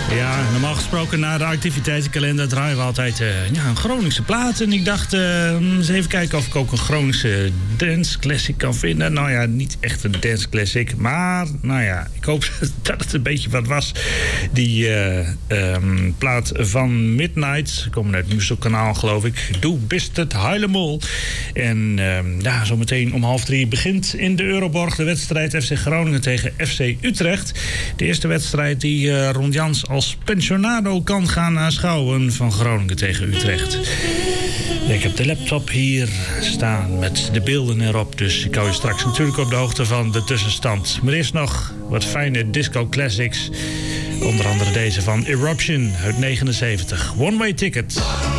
Ja, normaal gesproken na de activiteitenkalender draaien we altijd een Groningse plaat. En ik dacht, eens even kijken of ik ook een Groningse dance classic kan vinden. Nou ja, niet echt een dance classic, maar nou ja, ik hoop dat het een beetje wat was. Die plaat van Midnight, komen uit het Musicalkanaal geloof ik. Doe bist het helemaal. En zometeen om 2:30 begint in de Euroborg de wedstrijd FC Groningen tegen FC Utrecht. De eerste wedstrijd die Ron Jans als pensionado kan gaan aanschouwen van Groningen tegen Utrecht. Ik heb de laptop hier staan met de beelden erop, dus ik hou je straks natuurlijk op de hoogte van de tussenstand. Maar eerst nog wat fijne disco classics. Onder andere deze van Eruption uit 79. One Way Ticket.